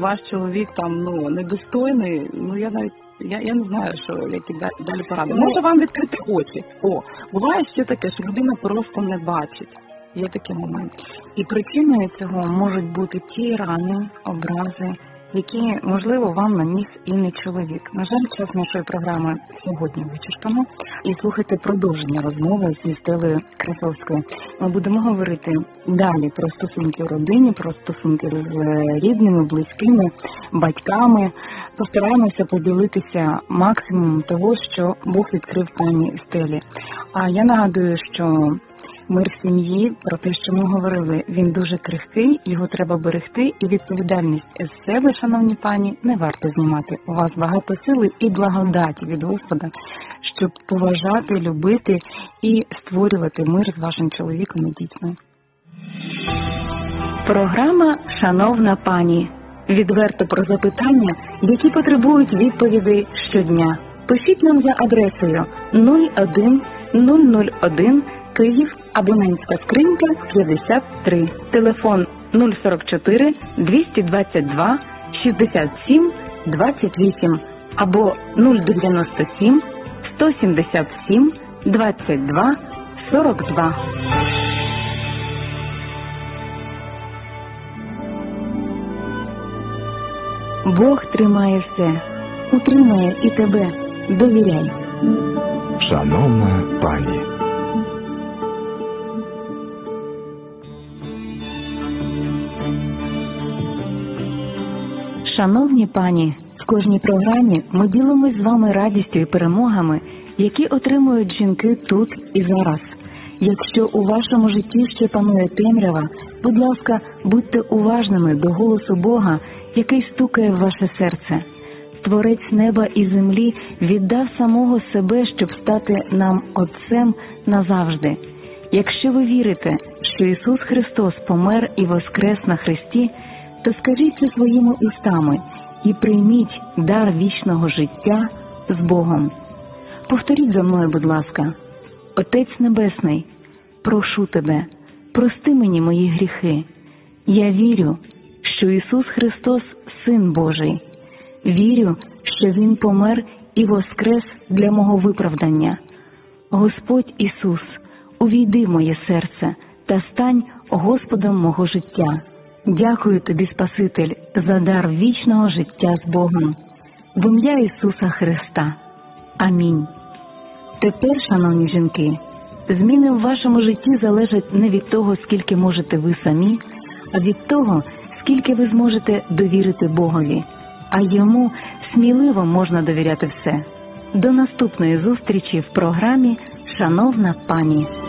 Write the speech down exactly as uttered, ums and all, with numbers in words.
ваш чоловік там, ну, недостойний, ну, я навіть, я, я не знаю, що, які далі поради. Може вам відкрити очі. О, буває ще таке, що людина просто не бачить. Є такий момент. І причиною цього можуть бути ті рани, образи, які, можливо, вам наніс інший чоловік. На жаль, час нашої програми сьогодні вичерпано. І слухайте продовження розмови зі Стелею Красовською. Ми будемо говорити далі про стосунки в родині, про стосунки з рідними, близькими, батьками. Постараємося поділитися максимумом того, що Бог відкрив пані Стелі. А я нагадую, що мир в сім'ї, про те, що ми говорили, він дуже крихкий, його треба берегти, і відповідальність з себе, шановні пані, не варто знімати. У вас багато сили і благодаті від Господа, щоб поважати, любити і створювати мир з вашим чоловіком і дітьми. Програма «Шановна пані». Відверто про запитання, які потребують відповідей щодня. Пишіть нам за адресою нуль один нуль нуль один Київ, абонентська скринька п'ятдесят три, телефон нуль сорок чотири двісті двадцять два шістдесят сім двадцять вісім або нуль дев'яносто сім сто сімдесят сім двадцять два сорок два. Бог тримає все, утримає і тебе. Довіряй. Шановна пані. Шановні пані, в кожній програмі ми ділимось з вами радістю і перемогами, які отримують жінки тут і зараз. Якщо у вашому житті ще панує темрява, будь ласка, будьте уважними до голосу Бога, який стукає в ваше серце. Творець неба і землі віддав самого себе, щоб стати нам Отцем назавжди. Якщо ви вірите, що Ісус Христос помер і воскрес на хресті, то скажіть це своїми устами і прийміть дар вічного життя з Богом. Повторіть за мною, будь ласка. Отець Небесний, прошу Тебе, прости мені мої гріхи. Я вірю, що Ісус Христос – Син Божий. Вірю, що Він помер і воскрес для мого виправдання. Господь Ісус, увійди в моє серце та стань Господом мого життя. Дякую Тобі, Спаситель, за дар вічного життя з Богом. В ім'я Ісуса Христа. Амінь. Тепер, шановні жінки, зміни в вашому житті залежать не від того, скільки можете ви самі, а від того, скільки ви зможете довірити Богові. А Йому сміливо можна довіряти все. До наступної зустрічі в програмі «Шановна пані».